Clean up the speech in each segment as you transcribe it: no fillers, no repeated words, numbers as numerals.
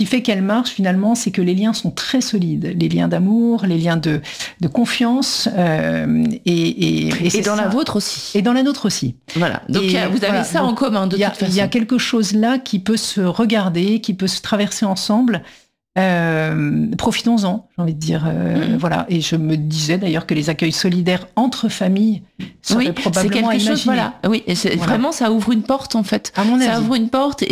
qui fait qu'elle marche finalement, c'est que les liens sont très solides, les liens d'amour, les liens de confiance, et dans la vôtre aussi. Et dans la nôtre aussi. Voilà. Donc vous avez ça en commun de toute façon. Il y a quelque chose là qui peut se regarder, qui peut se traverser ensemble. Profitons-en, j'ai envie de dire. Voilà. Et je me disais d'ailleurs que les accueils solidaires entre familles seraient probablement à imaginer. Voilà. Oui, et vraiment, ça ouvre une porte en fait. À mon avis. Ça ouvre une porte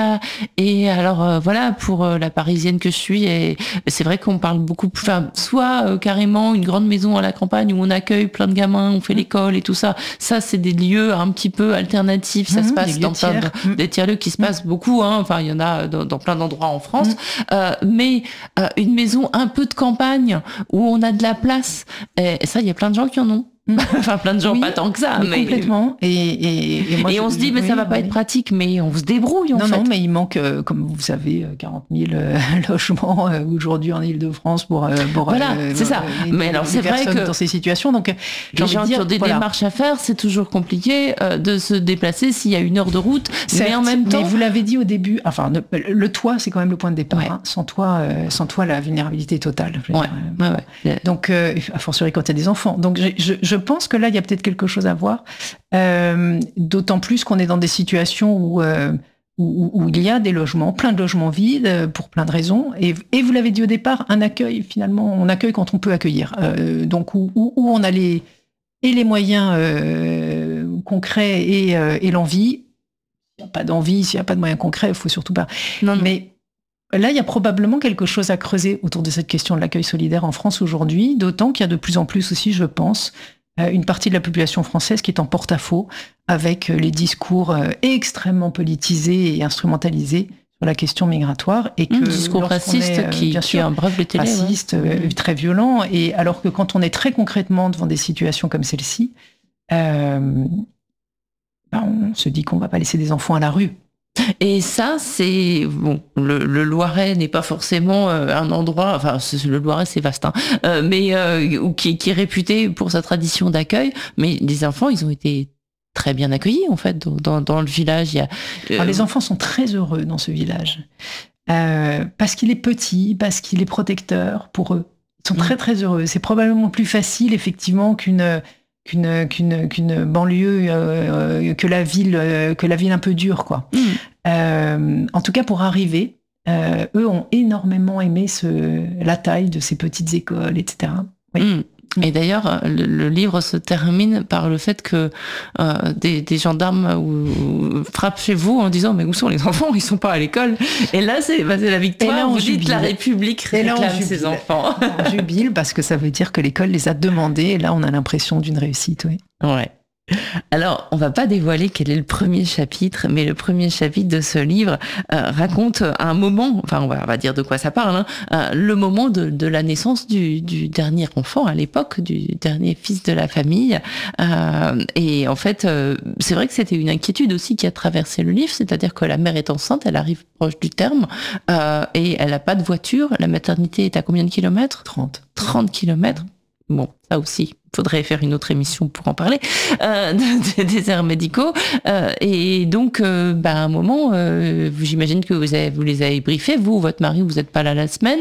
et alors voilà, pour la Parisienne que je suis, et c'est vrai qu'on parle beaucoup. Enfin, soit carrément une grande maison à la campagne où on accueille plein de gamins, on fait l'école et tout ça. Ça, c'est des lieux un petit peu alternatifs. Ça se passe dans des tiers-lieux qui se passent beaucoup. Enfin, il y en a dans plein d'endroits en France. Mais une maison un peu de campagne où on a de la place, et ça, il y a plein de gens qui en ont. Enfin, plein de gens, pas tant que ça, mais complètement. Et on se dit, mais ça va pas être pratique, mais on se débrouille en fait. Non, mais il manque, comme vous savez, 40 000 logements aujourd'hui en Île-de-France pour voilà, c'est ça. Mais alors, c'est vrai que dans ces situations, donc les gens qui ont des démarches à faire, c'est toujours compliqué de se déplacer s'il y a 1 heure de route. Certes, mais en même temps, mais vous l'avez dit au début. Enfin, le toit, c'est quand même le point de départ. Ouais. Hein. Sans toit, la vulnérabilité est totale. Ouais. Donc, a fortiori quand il y a des enfants. Donc, je pense que là, il y a peut-être quelque chose à voir. D'autant plus qu'on est dans des situations où il y a des logements, plein de logements vides, pour plein de raisons. Et vous l'avez dit au départ, un accueil, finalement, on accueille quand on peut accueillir. Donc, où on a les moyens concrets et l'envie. S'il n'y a pas d'envie, s'il n'y a pas de moyens concrets, il ne faut surtout pas. Non. Mais là, il y a probablement quelque chose à creuser autour de cette question de l'accueil solidaire en France aujourd'hui, d'autant qu'il y a de plus en plus aussi, je pense, une partie de la population française qui est en porte-à-faux avec les discours extrêmement politisés et instrumentalisés sur la question migratoire, et que discours raciste qui embrave les télés, raciste, très violent, et alors que quand on est très concrètement devant des situations comme celle-ci, on se dit qu'on va pas laisser des enfants à la rue. Et ça, c'est bon. Le Loiret n'est pas forcément un endroit. Enfin, le Loiret, c'est vaste, hein, mais qui est réputé pour sa tradition d'accueil. Mais les enfants, ils ont été très bien accueillis en fait dans le village. Alors, les enfants sont très heureux dans ce village parce qu'il est petit, parce qu'il est protecteur pour eux. Ils sont très très heureux. C'est probablement plus facile effectivement qu'une banlieue, que la ville un peu dure, quoi. En tout cas, pour arriver, eux ont énormément aimé la taille de ces petites écoles, etc. Oui. Et d'ailleurs, le livre se termine par le fait que des gendarmes frappent chez vous en disant « Mais où sont les enfants ? Ils sont pas à l'école !» Et là, c'est la victoire. Et là, vous dites « La République réclame ses enfants !» On jubile parce que ça veut dire que l'école les a demandés. Et là, on a l'impression d'une réussite, oui. Ouais. Alors, on va pas dévoiler quel est le premier chapitre, mais le premier chapitre de ce livre raconte un moment, enfin on va dire de quoi ça parle, le moment de la naissance du dernier enfant à l'époque, du dernier fils de la famille. Et en fait, c'est vrai que c'était une inquiétude aussi qui a traversé le livre, c'est-à-dire que la mère est enceinte, elle arrive proche du terme, et elle n'a pas de voiture. La maternité est à combien de kilomètres ? 30 kilomètres. Bon, ça aussi, il faudrait faire une autre émission pour en parler, des déserts médicaux. Et donc, à un moment, j'imagine que vous les avez briefés, vous, votre mari, vous n'êtes pas là la semaine,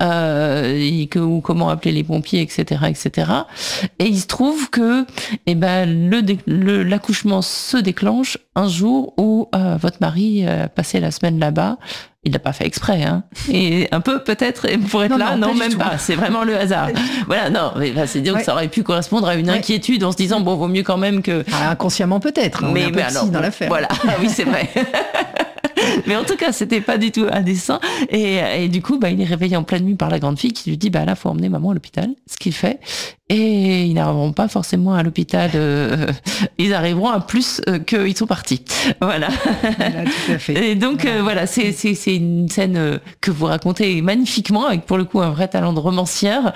ou comment appeler les pompiers, etc., etc. Et il se trouve que l'accouchement se déclenche un jour où votre mari passait la semaine là-bas. Il l'a pas fait exprès, hein. Et un peu peut-être pour être là, non, même pas. C'est vraiment le hasard. Voilà, non, mais c'est dire que ça aurait pu correspondre à une inquiétude en se disant bon, vaut mieux quand même que. Inconsciemment peut-être. Hein, mais alors, dans l'affaire. Voilà, oui, c'est vrai. Mais en tout cas, c'était pas du tout un dessein. Et du coup, il est réveillé en pleine nuit par la grande fille qui lui dit là, faut emmener maman à l'hôpital. Ce qu'il fait. Et ils n'arriveront pas forcément à l'hôpital. Ils arriveront à plus qu'ils sont partis. Voilà. Tout à fait. Et donc voilà, c'est une scène que vous racontez magnifiquement, avec pour le coup un vrai talent de romancière,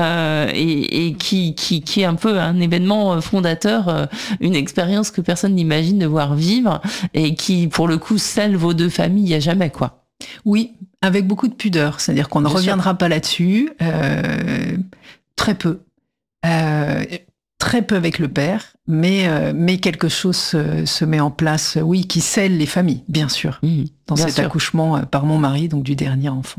et qui est un peu un événement fondateur, une expérience que personne n'imagine devoir vivre, et qui pour le coup scelle vos deux familles à jamais, quoi. Oui, avec beaucoup de pudeur, c'est-à-dire qu'on ne reviendra pas là-dessus. Très peu. Très peu avec le père, mais quelque chose se met en place, oui, qui scelle les familles, bien sûr, dans cet accouchement par mon mari, donc du dernier enfant.